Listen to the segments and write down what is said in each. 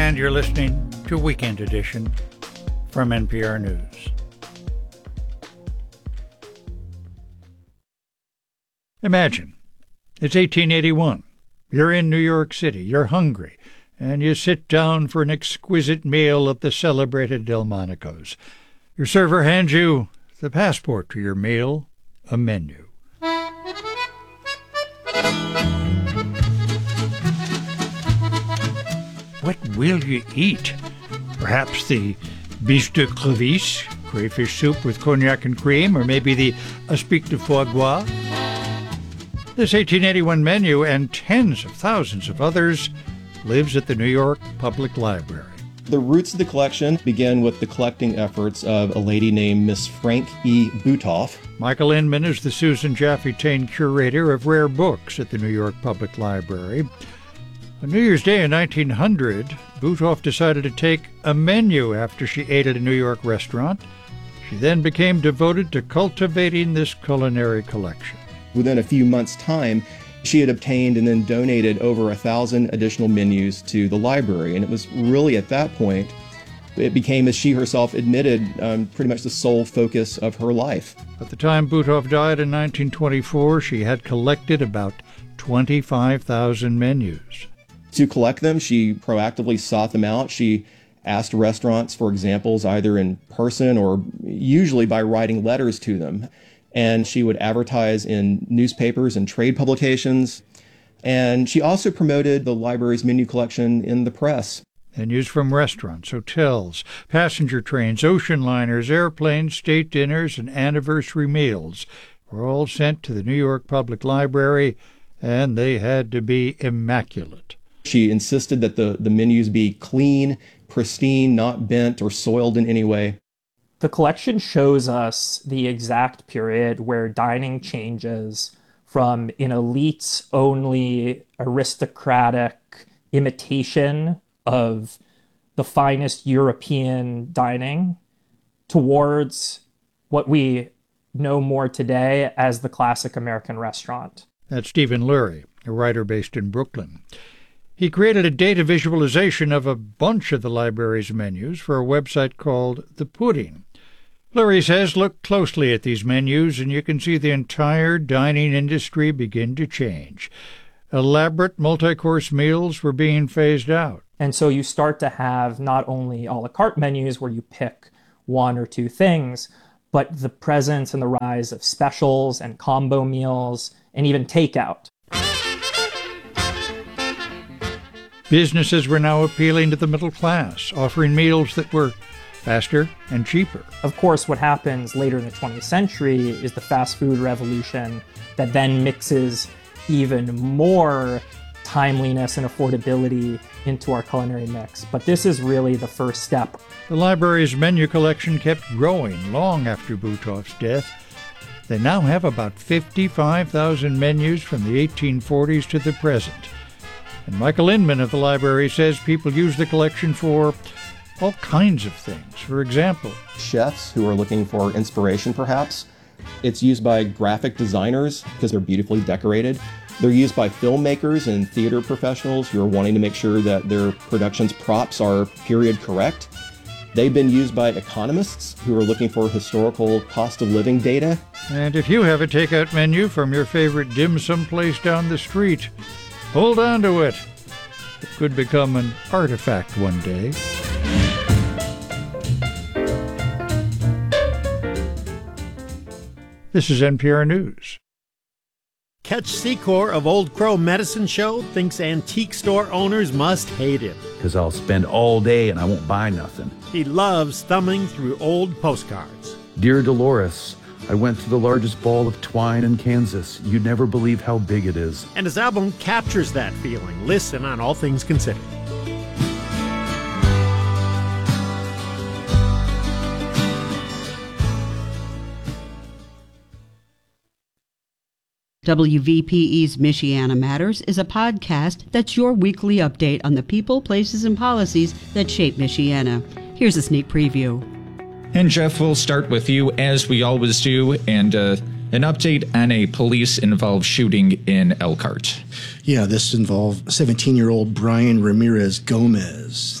and you're listening to Weekend Edition from NPR News. Imagine, it's 1881. You're in New York City, you're hungry, and you sit down for an exquisite meal at the celebrated Delmonico's. Your server hands you the passport to your meal, a menu. What will you eat? Perhaps the biche de crevice, crayfish soup with cognac and cream, or maybe the aspic de foie gras? This 1881 menu and tens of thousands of others lives at the New York Public Library. The roots of the collection begin with the collecting efforts of a lady named Miss Frank E. Butoff. Michael Inman is the Susan Jaffe Tain Curator of Rare Books at the New York Public Library. On New Year's Day in 1900, Butoff decided to take a menu after she ate at a New York restaurant. She then became devoted to cultivating this culinary collection. Within a few months' time, she had obtained and then donated over 1,000 additional menus to the library. And it was really at that point, it became, as she herself admitted, pretty much the sole focus of her life. At the time Butoff died in 1924, she had collected about 25,000 menus. To collect them, she proactively sought them out. She asked restaurants for examples either in person or usually by writing letters to them. And she would advertise in newspapers and trade publications. And she also promoted the library's menu collection in the press. Menus from restaurants, hotels, passenger trains, ocean liners, airplanes, state dinners, and anniversary meals were all sent to the New York Public Library, and they had to be immaculate. She insisted that the menus be clean, pristine, not bent or soiled in any way. The collection shows us the exact period where dining changes from an elites-only aristocratic imitation of the finest European dining towards what we know more today as the classic American restaurant. That's Stephen Lurie, a writer based in Brooklyn. He created a data visualization of a bunch of the library's menus for a website called The Pudding. Lurie says, look closely at these menus and you can see the entire dining industry begin to change. Elaborate multi-course meals were being phased out. And so you start to have not only a la carte menus where you pick one or two things, but the presence and the rise of specials and combo meals and even takeout. Businesses were now appealing to the middle class, offering meals that were faster and cheaper. Of course, what happens later in the 20th century is the fast food revolution that then mixes even more timeliness and affordability into our culinary mix. But this is really the first step. The library's menu collection kept growing long after Butoff's death. They now have about 55,000 menus from the 1840s to the present. And Michael Inman of the library says people use the collection for all kinds of things. For example, chefs who are looking for inspiration, perhaps. It's used by graphic designers because they're beautifully decorated. They're used by filmmakers and theater professionals who are wanting to make sure that their production's props are period correct. They've been used by economists who are looking for historical cost of living data. And if you have a takeout menu from your favorite dim sum place down the street, hold on to it. It could become an artifact one day. This is NPR News. Catch Secor of Old Crow Medicine Show thinks antique store owners must hate him. Because I'll spend all day and I won't buy nothing. He loves thumbing through old postcards. Dear Dolores, I went to the largest ball of twine in Kansas. You'd never believe how big it is. And his album captures that feeling. Listen on All Things Considered. WVPE's Michiana Matters is a podcast that's your weekly update on the people, places, and policies that shape Michiana. Here's a sneak preview. And Jeff, we'll start with you, as we always do, and an update on a police-involved shooting in Elkhart. Yeah, this involved 17-year-old Brian Ramirez Gomez.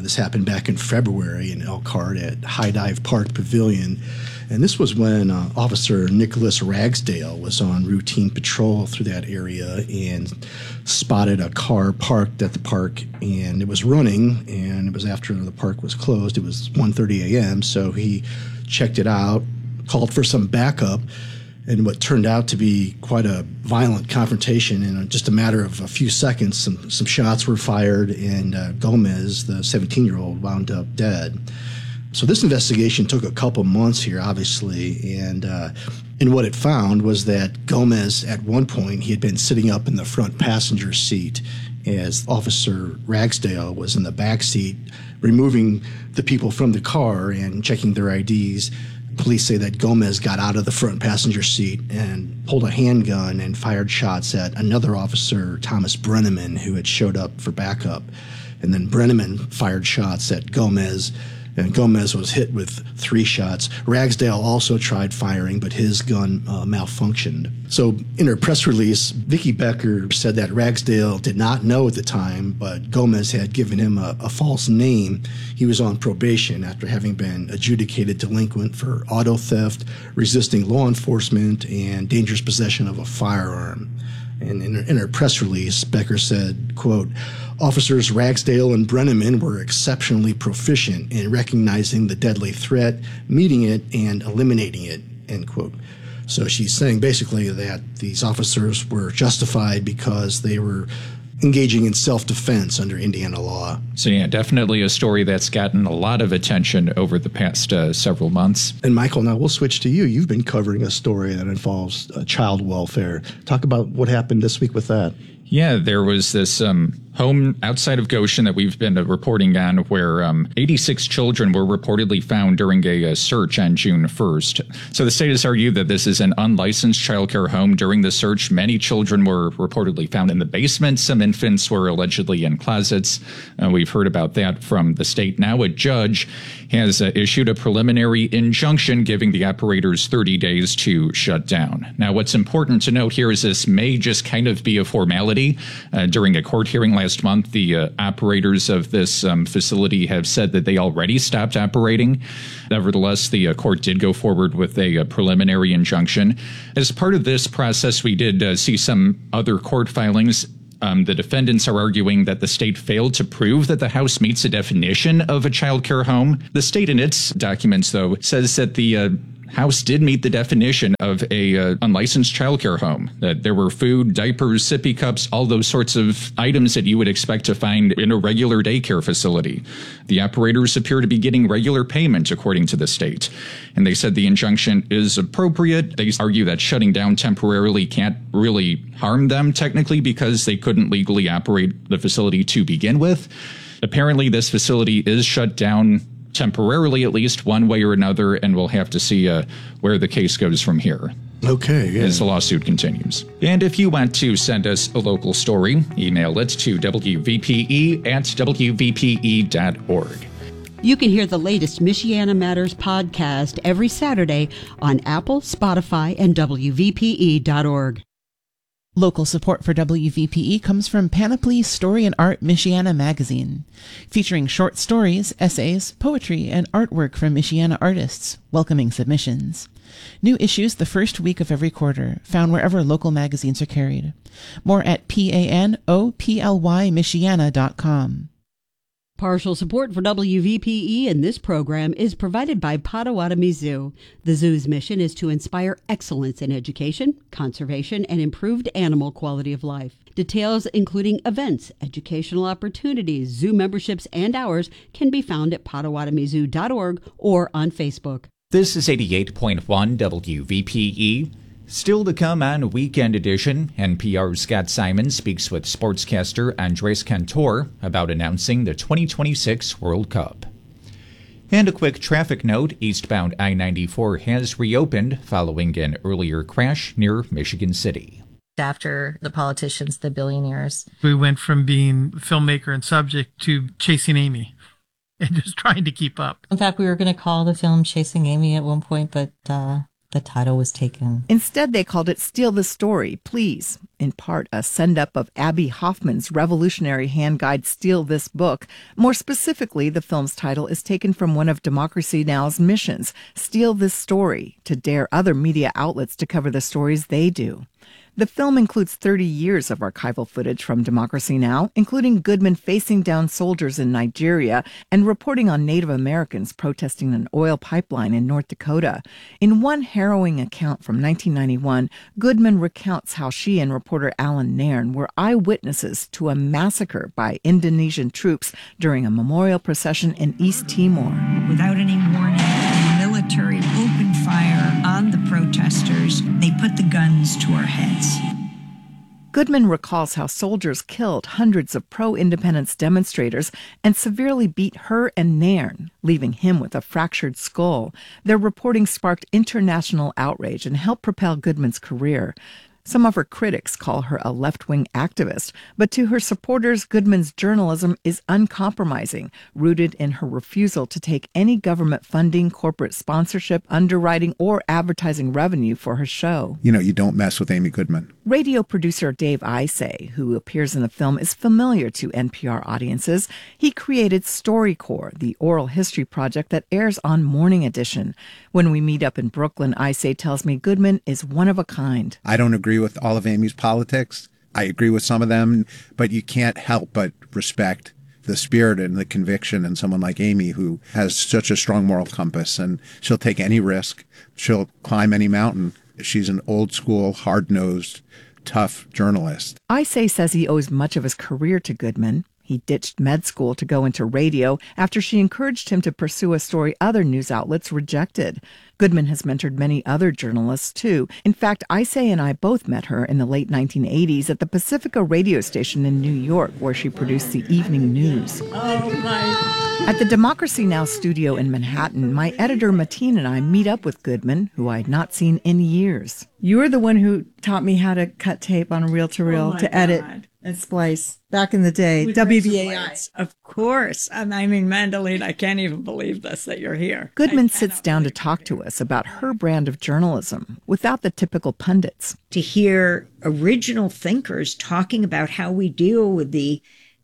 This happened back in February in Elkhart at High Dive Park Pavilion. And this was when Officer Nicholas Ragsdale was on routine patrol through that area and spotted a car parked at the park, and it was running, and it was after the park was closed. It was 1:30 a.m., so he checked it out, called for some backup, and what turned out to be quite a violent confrontation. In just a matter of a few seconds, some shots were fired, and Gomez, the 17-year-old, wound up dead. So this investigation took a couple months here, obviously, and what it found was that Gomez, at one point, he had been sitting up in the front passenger seat as Officer Ragsdale was in the back seat, removing the people from the car and checking their IDs. Police say that Gomez got out of the front passenger seat and pulled a handgun and fired shots at another officer, Thomas Brenneman, who had showed up for backup. And then Brenneman fired shots at Gomez, and Gomez was hit with 3 shots. Ragsdale also tried firing, but his gun malfunctioned. So in her press release, Vicki Becker said that Ragsdale did not know at the time, but Gomez had given him a false name. He was on probation after having been adjudicated delinquent for auto theft, resisting law enforcement, and dangerous possession of a firearm. And in her press release, Becker said, quote, "Officers Ragsdale and Brenneman were exceptionally proficient in recognizing the deadly threat, meeting it, and eliminating it," end quote. So she's saying basically that these officers were justified because they were engaging in self-defense under Indiana law. So yeah, definitely a story that's gotten a lot of attention over the past several months. And Michael, now we'll switch to you. You've been covering a story that involves child welfare. Talk about what happened this week with that. Yeah, there was this home outside of Goshen that we've been reporting on where 86 children were reportedly found during a search on June 1st. So the state has argued that this is an unlicensed childcare home. During the search, many children were reportedly found in the basement. Some infants were allegedly in closets. We've heard about that from the state. Now a judge has issued a preliminary injunction giving the operators 30 days to shut down. Now what's important to note here is this may just kind of be a formality. During a court hearing last month, the operators of this facility have said that they already stopped operating. Nevertheless, the court did go forward with a preliminary injunction. As part of this process, we did see some other court filings. The defendants are arguing that the state failed to prove that the house meets a definition of a child care home. The state in its documents, though, says that the house did meet the definition of a unlicensed childcare home, that there were food, diapers, sippy cups, all those sorts of items that you would expect to find in a regular daycare facility. The operators appear to be getting regular payment, according to the state. And they said the injunction is appropriate. They argue that shutting down temporarily can't really harm them technically because they couldn't legally operate the facility to begin with. Apparently, this facility is shut down temporarily, at least one way or another, and we'll have to see where the case goes from here. Okay, yeah. As the lawsuit continues. And if you want to send us a local story, email it to wvpe@wvpe.org. You can hear the latest Michiana Matters podcast every Saturday on Apple, Spotify, and wvpe.org. Local support for WVPE comes from Panoply Story and Art Michiana magazine, featuring short stories, essays, poetry, and artwork from Michiana artists, welcoming submissions. New issues the first week of every quarter, found wherever local magazines are carried. More at panoplymichiana.com. Partial support for WVPE in this program is provided by Potawatomi Zoo. The zoo's mission is to inspire excellence in education, conservation, and improved animal quality of life. Details including events, educational opportunities, zoo memberships, and hours can be found at PotawatomiZoo.org or on Facebook. This is 88.1 WVPE. Still to come on Weekend Edition, NPR's Scott Simon speaks with sportscaster Andres Cantor about announcing the 2026 World Cup. And a quick traffic note, eastbound I-94 has reopened following an earlier crash near Michigan City. After the politicians, the billionaires. We went from being filmmaker and subject to Chasing Amy and just trying to keep up. In fact, we were going to call the film Chasing Amy at one point, but the the title was taken. Instead, they called it Steal the Story, Please, in part a send-up of Abby Hoffman's revolutionary hand guide Steal This Book. More specifically, the film's title is taken from one of Democracy Now!'s missions, Steal This Story, to dare other media outlets to cover the stories they do. The film includes 30 years of archival footage from Democracy Now!, including Goodman facing down soldiers in Nigeria and reporting on Native Americans protesting an oil pipeline in North Dakota. In one harrowing account from 1991, Goodman recounts how she and reporter Alan Nairn were eyewitnesses to a massacre by Indonesian troops during a memorial procession in East Timor. Without any warning, the military opened fire on the protesters. They put the guns to our heads. Goodman recalls how soldiers killed hundreds of pro-independence demonstrators and severely beat her and Nairn, leaving him with a fractured skull. Their reporting sparked international outrage and helped propel Goodman's career. Some of her critics call her a left-wing activist, but to her supporters, Goodman's journalism is uncompromising, rooted in her refusal to take any government funding, corporate sponsorship, underwriting, or advertising revenue for her show. You don't mess with Amy Goodman. Radio producer Dave Isay, who appears in the film, is familiar to NPR audiences. He created StoryCorps, the oral history project that airs on Morning Edition. When we meet up in Brooklyn, Isay tells me Goodman is one of a kind. I don't agree with all of Amy's politics. I agree with some of them, but you can't help but respect the spirit and the conviction in someone like Amy, who has such a strong moral compass, and she'll take any risk. She'll climb any mountain. She's an old school, hard-nosed, tough journalist. Isay says he owes much of his career to Goodman. He ditched med school to go into radio after she encouraged him to pursue a story other news outlets rejected. Goodman has mentored many other journalists, too. In fact, Isay and I both met her in the late 1980s at the Pacifica radio station in New York, where she produced the evening news. Oh, my. At the Democracy Now! Studio in Manhattan, my editor Mateen and I meet up with Goodman, who I had not seen in years. You were the one who taught me how to cut tape on reel-to-reel edit and splice back in the day. WBAI. Of course. And I mean, Mandaline, I can't even believe this, that you're here. Goodman sits down to talk to us about her brand of journalism without the typical pundits. To hear original thinkers talking about how we deal with the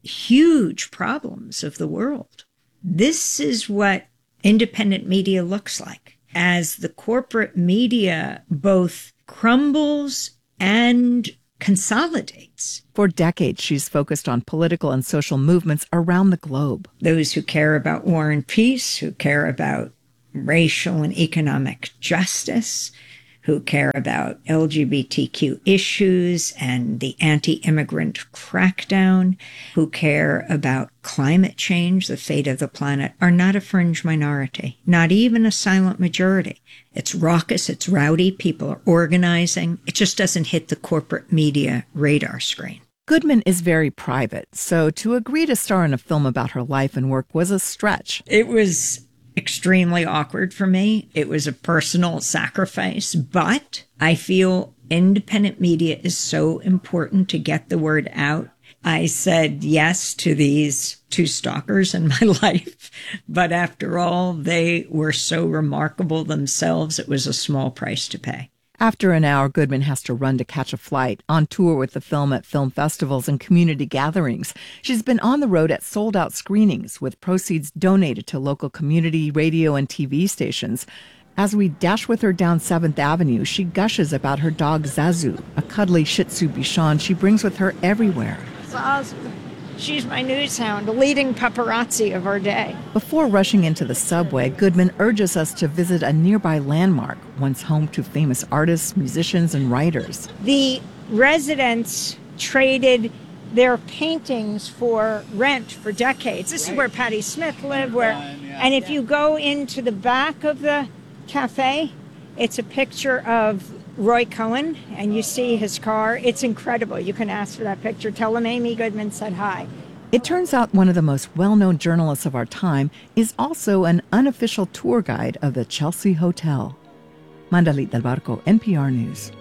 huge problems of the world. This is what independent media looks like. As the corporate media both crumbles and consolidates. For decades, she's focused on political and social movements around the globe. Those who care about war and peace, who care about racial and economic justice, who care about LGBTQ issues and the anti-immigrant crackdown, who care about climate change, the fate of the planet, are not a fringe minority, not even a silent majority. It's raucous, it's rowdy, people are organizing. It just doesn't hit the corporate media radar screen. Goodman is very private, so to agree to star in a film about her life and work was a stretch. It was extremely awkward for me. It was a personal sacrifice, but I feel independent media is so important to get the word out. I said yes to these two stalkers in my life, but after all, they were so remarkable themselves, it was a small price to pay. After an hour, Goodman has to run to catch a flight, on tour with the film at film festivals and community gatherings. She's been on the road at sold-out screenings, with proceeds donated to local community radio and TV stations. As we dash with her down 7th Avenue, she gushes about her dog Zazu, a cuddly Shih Tzu Bichon she brings with her everywhere. Zazu. She's my news hound, a leading paparazzi of our day. Before rushing into the subway, Goodman urges us to visit a nearby landmark, once home to famous artists, musicians, and writers. The residents traded their paintings for rent for decades. This is where Patti Smith lived, and if you go into the back of the cafe, it's a picture of Roy Cohen, and you see his car. It's incredible. You can ask for that picture. Tell him Amy Goodman said hi. It turns out one of the most well-known journalists of our time is also an unofficial tour guide of the Chelsea Hotel. Mandalit Del Barco, NPR News.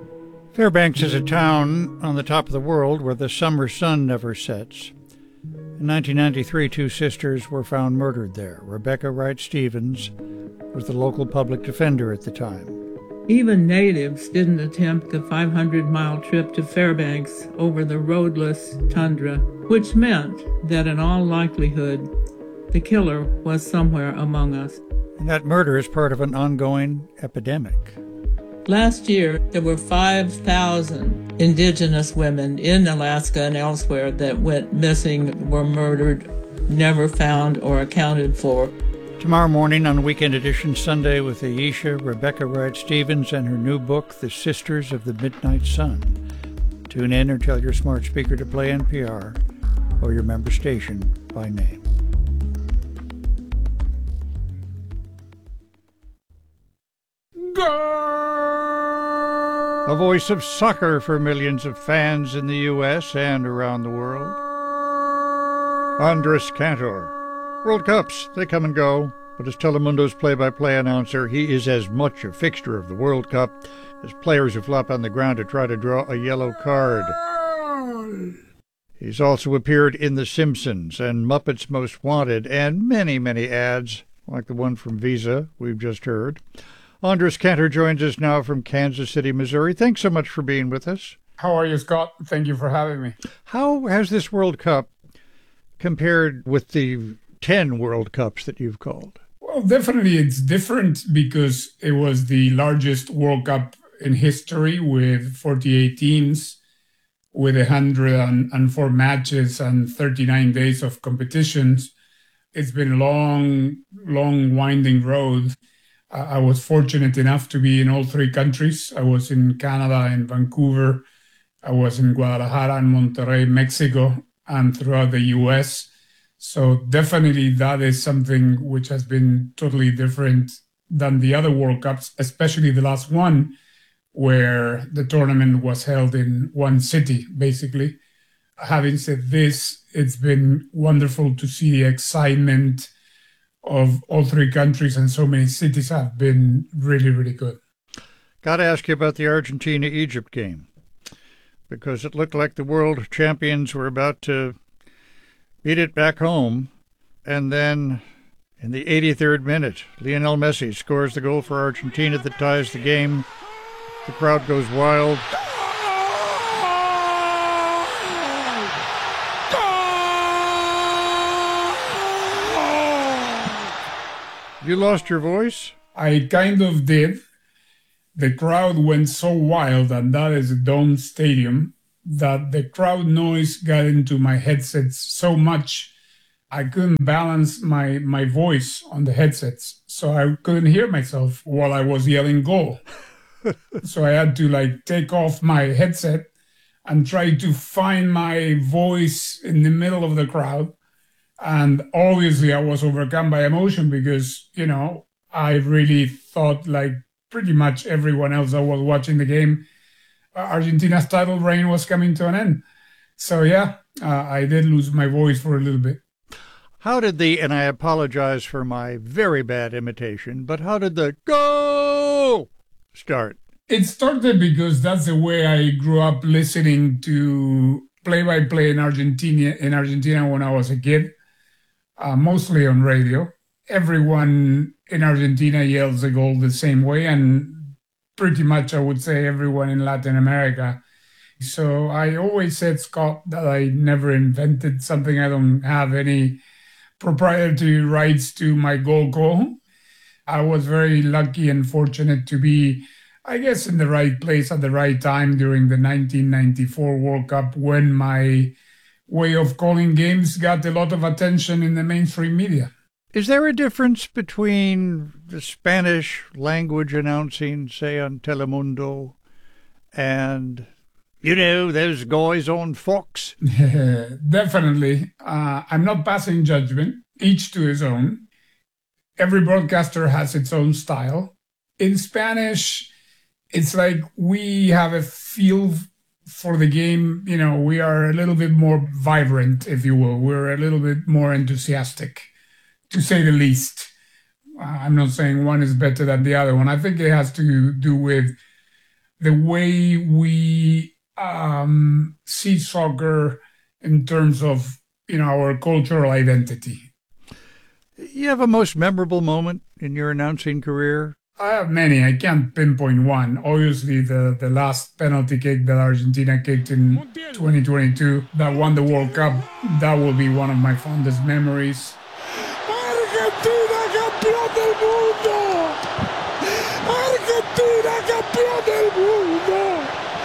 Fairbanks is a town on the top of the world where the summer sun never sets. In 1993, two sisters were found murdered there. Rebecca Wright Stevens was the local public defender at the time. Even natives didn't attempt the 500-mile trip to Fairbanks over the roadless tundra, which meant that in all likelihood, the killer was somewhere among us. And that murder is part of an ongoing epidemic. Last year, there were 5,000 indigenous women in Alaska and elsewhere that went missing, were murdered, never found or accounted for. Tomorrow morning on Weekend Edition Sunday with Ayesha, Rebecca Wright Stevens, and her new book, The Sisters of the Midnight Sun. Tune in or tell your smart speaker to play NPR or your member station by name. A voice of soccer for millions of fans in the U.S. and around the world. Andres Cantor. World Cups, they come and go, but as Telemundo's play-by-play announcer, he is as much a fixture of the World Cup as players who flop on the ground to try to draw a yellow card. He's also appeared in The Simpsons and Muppets Most Wanted and many, many ads, like the one from Visa we've just heard. Andres Cantor joins us now from Kansas City, Missouri. Thanks so much for being with us. How are you, Scott? Thank you for having me. How has this World Cup compared with the 10 World Cups that you've called? Well, definitely it's different because it was the largest World Cup in history with 48 teams, with 104 matches and 39 days of competitions. It's been a long, winding road. I was fortunate enough to be in all three countries. I was in Canada, in Vancouver. I was in Guadalajara and Monterrey, Mexico, and throughout the U.S. So definitely that is something which has been totally different than the other World Cups, especially the last one, where the tournament was held in one city, basically. Having said this, it's been wonderful to see the excitement of all three countries, and so many cities have been really, really good. Got to ask you about the Argentina-Egypt game, because it looked like the world champions were about to beat it back home, and then in the 83rd minute, Lionel Messi scores the goal for Argentina that ties the game. The crowd goes wild. You lost your voice? I kind of did. The crowd went so wild, and that is a dome stadium, that the crowd noise got into my headsets so much I couldn't balance my voice on the headsets. So I couldn't hear myself while I was yelling goal. So I had to take off my headset and try to find my voice in the middle of the crowd. And obviously I was overcome by emotion because, I really thought, like pretty much everyone else that was watching the game, Argentina's title reign was coming to an end. So I did lose my voice for a little bit. How did and I apologize for my very bad imitation, but how did the go start? It started because that's the way I grew up listening to play-by-play in Argentina when I was a kid. Mostly on radio. Everyone in Argentina yells a goal the same way, and pretty much I would say everyone in Latin America. So I always said, Scott, that I never invented something. I don't have any proprietary rights to my goal call. I was very lucky and fortunate to be, I guess, in the right place at the right time during the 1994 World Cup, when my way of calling games got a lot of attention in the mainstream media. Is there a difference between the Spanish language announcing, say, on Telemundo, and, those guys on Fox? Definitely. I'm not passing judgment, each to his own. Every broadcaster has its own style. In Spanish, it's like we have a feel for the game. We are a little bit more vibrant, if you will. We're a little bit more enthusiastic, to say the least. I'm not saying one is better than the other one. I think it has to do with the way we see soccer in terms of our cultural identity. You have a most memorable moment in your announcing career? I have many. I can't pinpoint one. Obviously, the last penalty kick that Argentina kicked in 2022 that won the World Cup, that will be one of my fondest memories. Argentina campeón del mundo! Argentina campeón del mundo!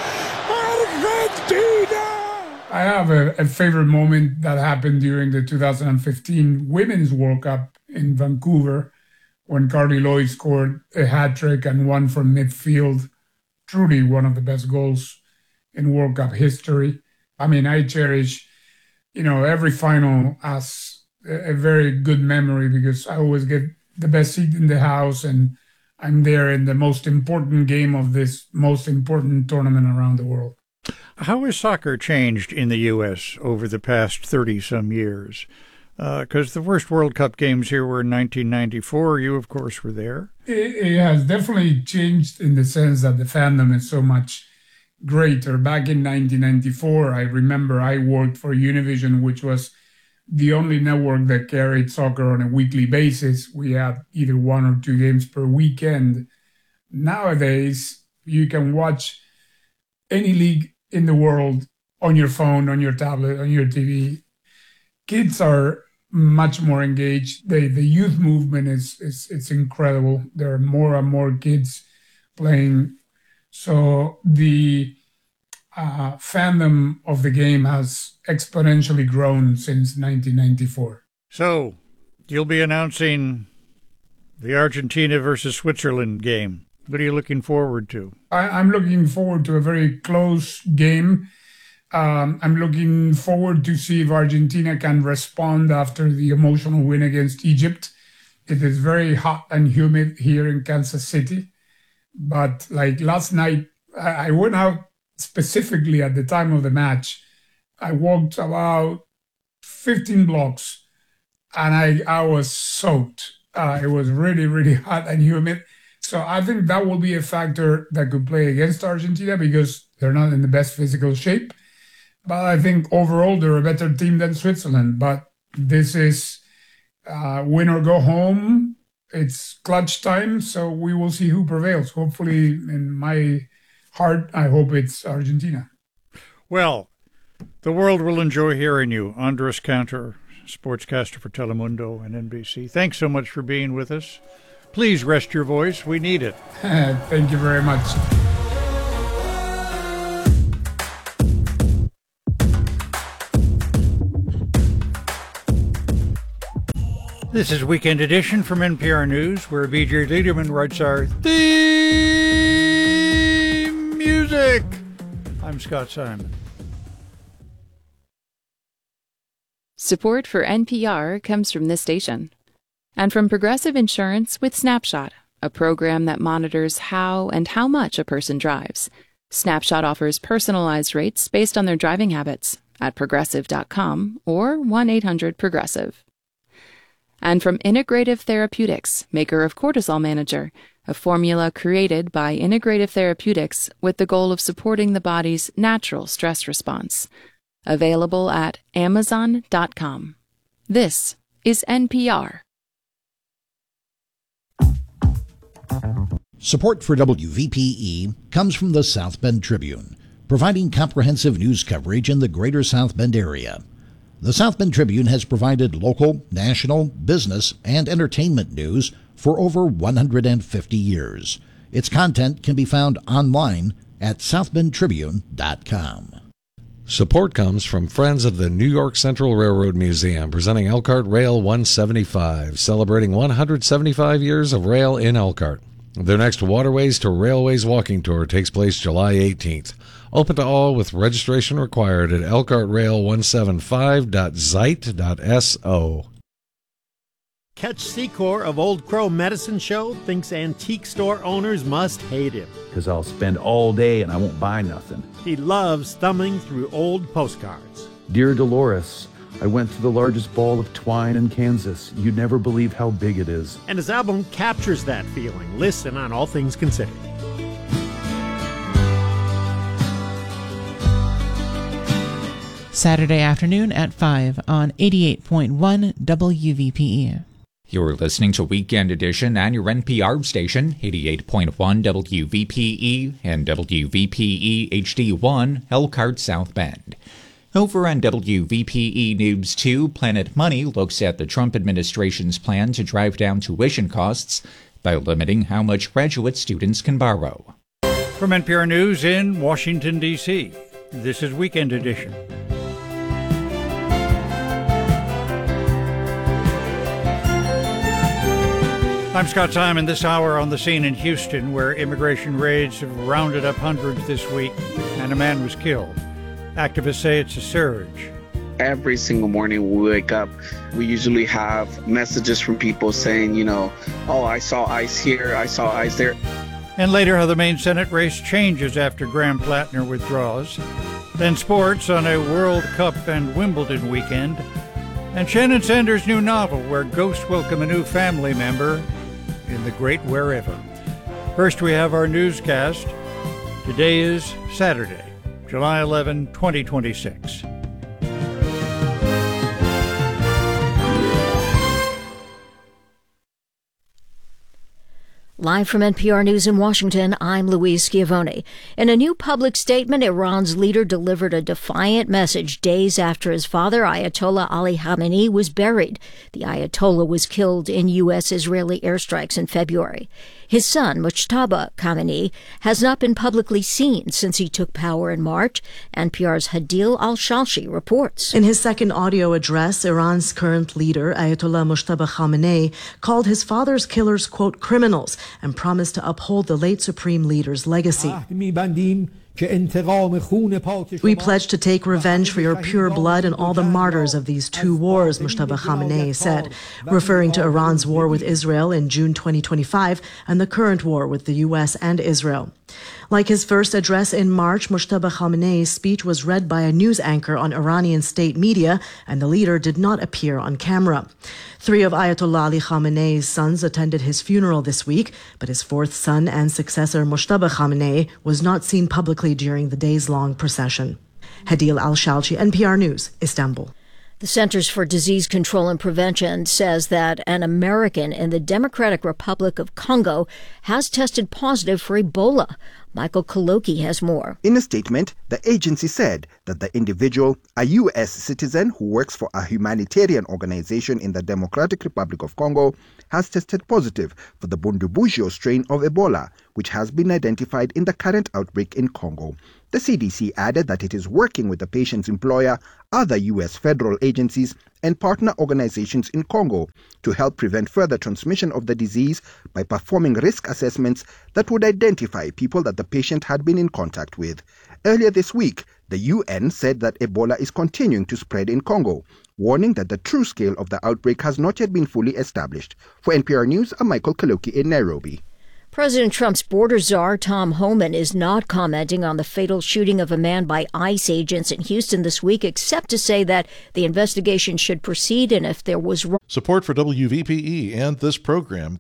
Argentina! I have a favorite moment that happened during the 2015 Women's World Cup in Vancouver, when Carly Lloyd scored a hat trick and one from midfield. Truly one of the best goals in World Cup history. I mean, I cherish, every final as a very good memory because I always get the best seat in the house and I'm there in the most important game of this most important tournament around the world. How has soccer changed in the U.S. over the past 30-some years? Because the first World Cup games here were in 1994. You, of course, were there. It has definitely changed in the sense that the fandom is so much greater. Back in 1994, I remember I worked for Univision, which was the only network that carried soccer on a weekly basis. We had either 1 or 2 games per weekend. Nowadays, you can watch any league in the world on your phone, on your tablet, on your TV. Kids are much more engaged. The youth movement it's incredible. There are more and more kids playing. So the fandom of the game has exponentially grown since 1994. So you'll be announcing the Argentina versus Switzerland game. What are you looking forward to? I'm looking forward to a very close game. I'm looking forward to see if Argentina can respond after the emotional win against Egypt. It is very hot and humid here in Kansas City. But like last night, I went out specifically at the time of the match. I walked about 15 blocks and I was soaked. It was really, really hot and humid. So I think that will be a factor that could play against Argentina because they're not in the best physical shape. But I think overall they're a better team than Switzerland. But this is win or go home. It's clutch time, so we will see who prevails. Hopefully, in my heart, I hope it's Argentina. Well, the world will enjoy hearing you. Andres Cantor, sportscaster for Telemundo and NBC. Thanks so much for being with us. Please rest your voice. We need it. Thank you very much. This is Weekend Edition from NPR News, where B.J. Liederman writes our theme music. I'm Scott Simon. Support for NPR comes from this station and from Progressive Insurance with Snapshot, a program that monitors how and how much a person drives. Snapshot offers personalized rates based on their driving habits at Progressive.com or 1-800-PROGRESSIVE. And from Integrative Therapeutics, maker of Cortisol Manager, a formula created by Integrative Therapeutics with the goal of supporting the body's natural stress response. Available at Amazon.com. This is NPR. Support for WVPE comes from the South Bend Tribune, providing comprehensive news coverage in the greater South Bend area. The South Bend Tribune has provided local, national, business, and entertainment news for over 150 years. Its content can be found online at southbendtribune.com. Support comes from Friends of the New York Central Railroad Museum, presenting Elkhart Rail 175, celebrating 175 years of rail in Elkhart. Their next Waterways to Railways walking tour takes place July 18th. Open to all with registration required at elkhartrail175.zeit.so. Catch Secor of Old Crow Medicine Show thinks antique store owners must hate him. Because I'll spend all day and I won't buy nothing. He loves thumbing through old postcards. Dear Dolores, I went to the largest ball of twine in Kansas. You'd never believe how big it is. And his album captures that feeling. Listen on All Things Considered. Saturday afternoon at 5 on 88.1 WVPE. You're listening to Weekend Edition on your NPR station, 88.1 WVPE and WVPE HD1, Elkhart, South Bend. Over on WVPE News 2, Planet Money looks at the Trump administration's plan to drive down tuition costs by limiting how much graduate students can borrow. From NPR News in Washington, D.C., this is Weekend Edition. I'm Scott Simon. This hour on the scene in Houston, where immigration raids have rounded up hundreds this week, and a man was killed. Activists say it's a surge. Every single morning we wake up, we usually have messages from people saying, oh, I saw ICE here, I saw ICE there. And later, how the main Senate race changes after Graham Plattner withdraws. Then sports on a World Cup and Wimbledon weekend. And Shannon Sanders' new novel, where ghosts welcome a new family member in the great wherever. First, we have our newscast. Today is Saturday, July 11, 2026. Live from NPR News in Washington, I'm Louise Schiavone. In a new public statement, Iran's leader delivered a defiant message days after his father, Ayatollah Ali Khamenei, was buried. The Ayatollah was killed in U.S.-Israeli airstrikes in February. His son, Mujtaba Khamenei, has not been publicly seen since he took power in March. NPR's Hadil Al-Shalshi reports. In his second audio address, Iran's current leader, Ayatollah Mujtaba Khamenei, called his father's killers, quote, criminals, and promised to uphold the late supreme leader's legacy. We pledge to take revenge for your pure blood and all the martyrs of these two wars, Mujtaba Khamenei said, referring to Iran's war with Israel in June 2025 and the current war with the U.S. and Israel. Like his first address in March, Mujtaba Khamenei's speech was read by a news anchor on Iranian state media, and the leader did not appear on camera. 3 of Ayatollah Ali Khamenei's sons attended his funeral this week, but his fourth son and successor, Mujtaba Khamenei, was not seen publicly during the days-long procession. Hadil Al-Shalchi, NPR News, Istanbul. The Centers for Disease Control and Prevention says that an American in the Democratic Republic of Congo has tested positive for Ebola. Michael Kaloki has more. In a statement, the agency said that the individual, a U.S. citizen who works for a humanitarian organization in the Democratic Republic of Congo, has tested positive for the Bundibugyo strain of Ebola, which has been identified in the current outbreak in Congo. The CDC added that it is working with the patient's employer, other U.S. federal agencies, and partner organizations in Congo to help prevent further transmission of the disease by performing risk assessments that would identify people that the patient had been in contact with. Earlier this week, the UN said that Ebola is continuing to spread in Congo, warning that the true scale of the outbreak has not yet been fully established. For NPR News, I'm Michael Kaloki in Nairobi. President Trump's border czar, Tom Homan, is not commenting on the fatal shooting of a man by ICE agents in Houston this week, except to say that the investigation should proceed and if there was... Support for WVPE and this program